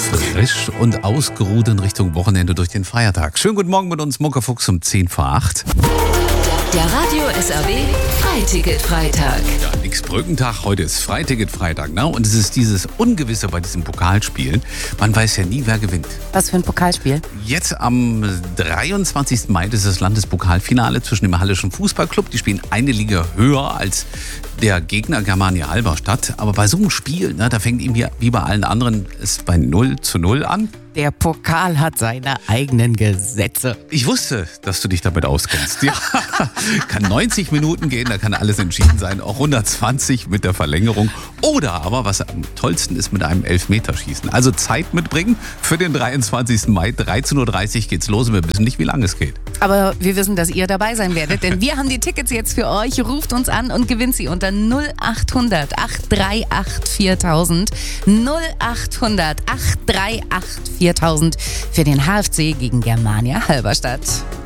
frisch und ausgeruht in Richtung Wochenende durch den Feiertag. Schönen guten Morgen mit uns, Muckefuchs um 10 vor 8. Der Radio SRW Freiticket-Freitag. Ja, nix Brückentag, heute ist Freiticket-Freitag. Ne? Und es ist dieses Ungewisse bei diesem Pokalspiel. Man weiß ja nie, wer gewinnt. Was für ein Pokalspiel? Jetzt am 23. Mai ist das Landespokalfinale zwischen dem Hallischen Fußballclub. Die spielen eine Liga höher als der Gegner Germania Halberstadt. Aber bei so einem Spiel, ne, da fängt ihm wie bei allen anderen es bei 0:0 an. Der Pokal hat seine eigenen Gesetze. Ich wusste, dass du dich damit auskennst. Ja, kann 90 Minuten gehen, da kann alles entschieden sein. Auch 120 mit der Verlängerung. Oder aber, was am tollsten ist, mit einem Elfmeterschießen. Also Zeit mitbringen für den 23. Mai. 13.30 Uhr geht's los und wir wissen nicht, wie lange es geht. Aber wir wissen, dass ihr dabei sein werdet, denn wir haben die Tickets jetzt für euch. Ruft uns an und gewinnt sie unter 0800 838 4000. 0800 838 4000 für den HFC gegen Germania Halberstadt.